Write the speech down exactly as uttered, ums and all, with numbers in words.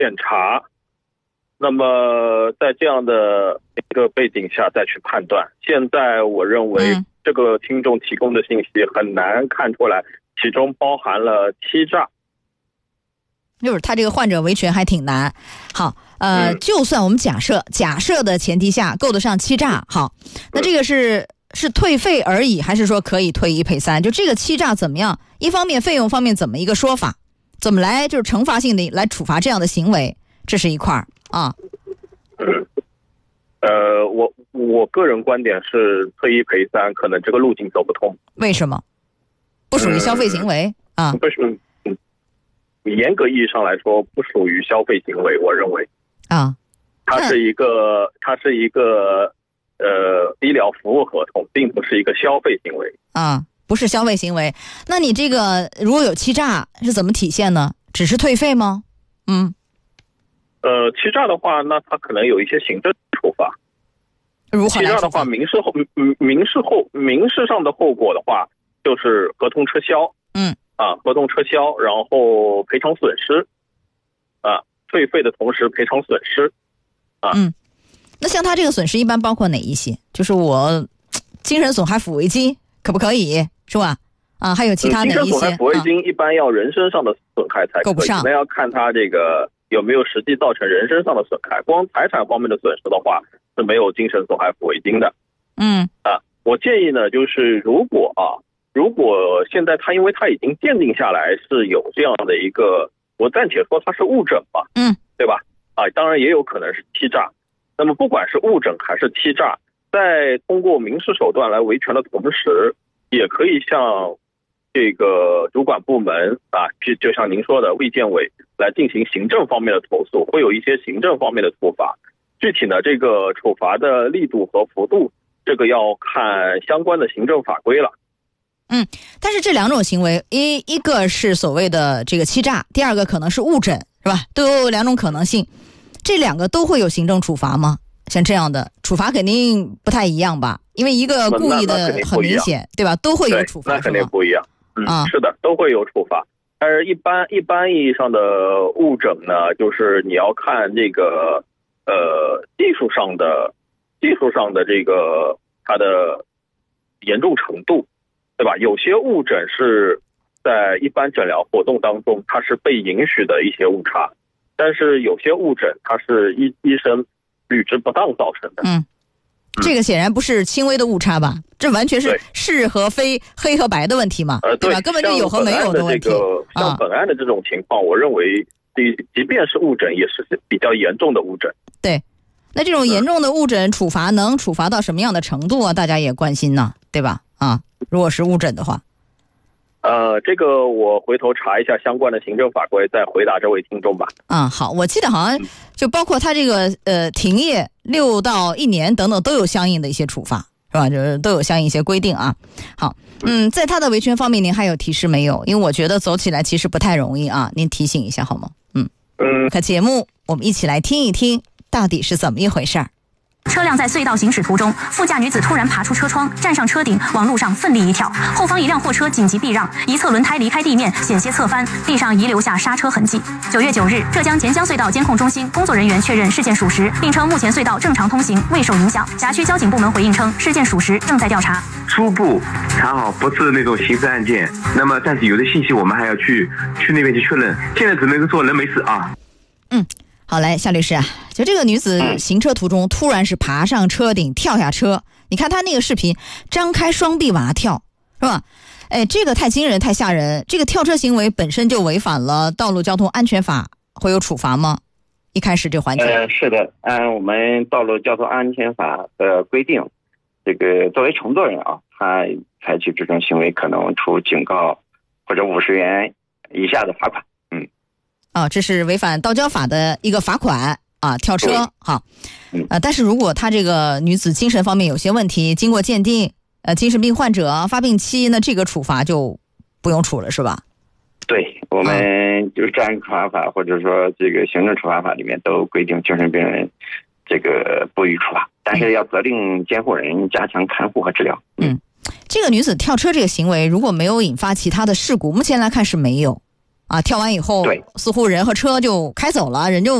检查，那么在这样的一个背景下再去判断。现在我认为这个听众提供的信息很难看出来其中包含了欺诈， 就是他这个患者维权还挺难。好，呃、嗯，就算我们假设假设的前提下够得上欺诈，好，那这个是、嗯、是退费而已，还是说可以退一赔三？就这个欺诈怎么样？一方面费用方面怎么一个说法？怎么来就是惩罚性的来处罚这样的行为？这是一块儿啊。 呃，我我个人观点是退一赔三，可能这个路径走不通。 为什么？不属于消费行为、嗯、啊？ 不是。严格意义上来说不属于消费行为，我认为啊， 它是一个它是一个呃医疗服务合同，并不是一个消费行为啊，不是消费行为。那你这个如果有欺诈是怎么体现呢？只是退费吗？嗯， 呃，欺诈的话，那它可能有一些行政处罚。 如何来欺诈的话，民事后民事后民事上的后果的话，就是合同撤销。 嗯。 啊，合同撤销，然后赔偿损失，啊，退费的同时赔偿损失，啊， 嗯，那像他这个损失一般包括哪一些？就是我精神损害抚慰金可不可以，是吧？啊，还有其他哪一些？ 精神损害抚慰金一般要人身上的损害才可以， 够不上， 那要看他这个有没有实际造成人身上的损害。光财产方面的损失的话是没有精神损害抚慰金的。 嗯， 啊，我建议呢，就是如果啊。如果现在他因为他已经鉴定下来是有这样的一个，我暂且说他是误诊吧， 嗯， 对吧？啊，当然也有可能是欺诈。那么不管是误诊还是欺诈，在通过民事手段来维权的同时，也可以向这个主管部门啊，就就像您说的卫健委来进行行政方面的投诉，会有一些行政方面的处罚。具体呢，这个处罚的力度和幅度，这个要看相关的行政法规了。 嗯，但是这两种行为，一一个是所谓的这个欺诈，第二个可能是误诊，是吧？都有两种可能性，这两个都会有行政处罚吗？像这样的处罚肯定不太一样吧？因为一个故意的很明显，对吧？都会有处罚， 那肯定不一样。嗯， 啊， 是的，都会有处罚。但是一般一般意义上的误诊呢，就是你要看这个呃技术上的技术上的这个它的严重程度。对吧？有些误诊是在一般诊疗活动当中，它是被允许的一些误差，但是有些误诊它是医医生履职不当造成的。 嗯，这个显然不是轻微的误差吧？这完全是是和非、黑和白的问题嘛？ 呃， 对吧？根本就有和没有的问题。 这个像本案的这种情况，啊、我认为即即便是误诊，也是比较严重的误诊。 对，那这种严重的误诊处罚能处罚到什么样的程度啊？大家也关心呢，对吧？啊。如果是误诊的话， 呃，这个我回头查一下相关的行政法规，再回答这位听众吧。 啊、嗯，好，我记得好像就包括他这个呃停业六到一年等等都有相应的一些处罚，是吧？就是都有相应一些规定啊。好，嗯，在他的维权方面，您还有提示没有？因为我觉得走起来其实不太容易啊，您提醒一下好吗？嗯嗯，看节目，我们一起来听一听到底是怎么一回事儿。 车辆在隧道行驶途中，副驾女子突然爬出车窗，站上车顶，往路上奋力一跳，后方一辆货车紧急避让，一侧轮胎离开地面，险些侧翻，地上遗留下刹车痕迹。九月九日，浙江黔江隧道监控中心工作人员确认事件属实，并称目前隧道正常通行，未受影响。辖区交警部门回应称，事件属实，正在调查。 初步查好不是那种刑事案件，那么但是有的信息我们还要去去那边去确认，现在只能说人没事啊。 嗯。好，来夏律师啊，就这个女子行车途中突然是爬上车顶跳下车，你看她那个视频，张开双臂往下跳，是吧？哎，这个太惊人太吓人，这个跳车行为本身就违反了道路交通安全法，会有处罚吗？一开始这环节呃是的，按我们道路交通安全法的规定，这个作为乘坐人啊，他采取这种行为可能处警告或者五十元以下的罚款。嗯啊，这是违反道交法的一个罚款啊，跳车好，呃，但是如果她这个女子精神方面有些问题，经过鉴定，呃，精神病患者发病期，那这个处罚就不用处了，是吧？ 对，我们就是治安处罚法或者说这个行政处罚法里面都规定精神病人这个不予处罚，但是要责令监护人加强看护和治疗。 嗯，这个女子跳车这个行为如果没有引发其他的事故，目前来看是没有。 啊，跳完以后对， 似乎人和车就开走了，人就